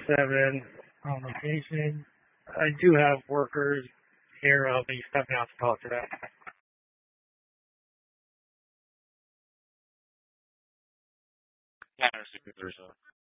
7 on location. I do have workers here. I'll be stepping out to talk to them. Yeah,